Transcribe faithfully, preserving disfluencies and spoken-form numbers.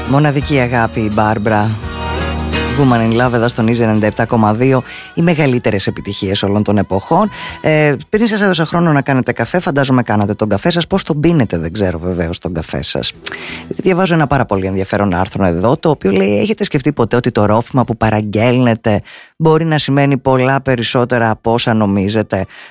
Μοναδική αγάπη, η Μπάρμπρα. Woman in Love εδώ στον Easy ενενήντα επτά κόμμα δύο. Οι μεγαλύτερες επιτυχίες όλων των εποχών. ε, Πριν σας έδωσα χρόνο να κάνετε καφέ, φαντάζομαι κάνατε τον καφέ σας. Πώς τον πίνετε δεν ξέρω βεβαίως τον καφέ σας. Διαβάζω ένα πάρα πολύ ενδιαφέρον άρθρο εδώ, το οποίο λέει: έχετε σκεφτεί ποτέ ότι το ρόφημα που παραγγέλνετε μπορεί να σημαίνει πολλά περισσότερα από όσα νομίζετε?